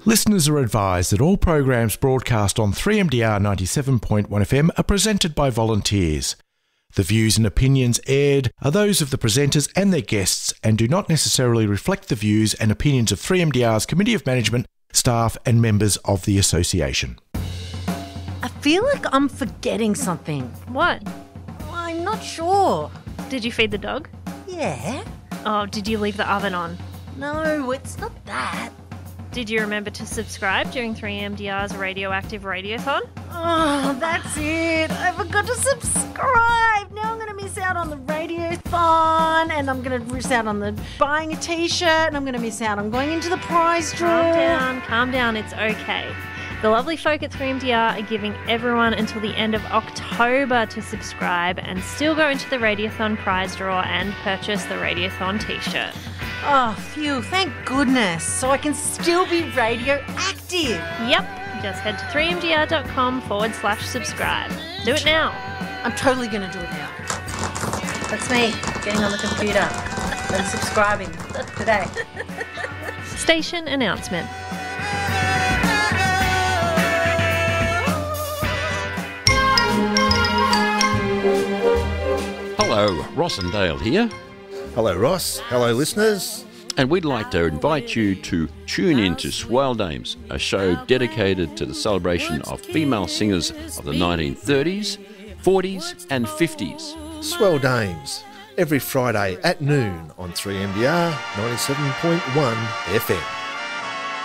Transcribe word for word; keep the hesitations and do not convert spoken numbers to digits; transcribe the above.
Listeners are advised that all programs broadcast on three M D R ninety-seven point one F M are presented by volunteers. The views and opinions aired are those of the presenters and their guests and do not necessarily reflect the views and opinions of three M D R's Committee of Management, staff and members of the association. I feel like I'm forgetting something. What? I'm not sure. Did you feed the dog? Yeah? Oh, did you leave the oven on? No, it's not that. Did you remember to subscribe during three M D R's Radioactive Radiothon? Oh, that's it. I forgot to subscribe. Now I'm going to miss out on the radiothon, and I'm going to miss out on the buying a t-shirt, and I'm going to miss out on going into the prize draw. Calm down, calm down. It's okay. The lovely folk at three M D R are giving everyone until the end of October to subscribe and still go into the Radiothon prize draw and purchase the Radiothon t-shirt. Oh, phew, thank goodness. So I can still be radioactive. Yep, just head to three M D R dot com forward slash subscribe. Do it now. I'm totally going to do it now. That's me, getting on the computer and subscribing today. Station announcement. Hello, Ross and Dale here. Hello, Ross. Hello, listeners. And we'd like to invite you to tune in to Swell Dames, a show dedicated to the celebration of female singers of the nineteen thirties, forties and fifties. Swell Dames, every Friday at noon on three M D R ninety-seven point one F M.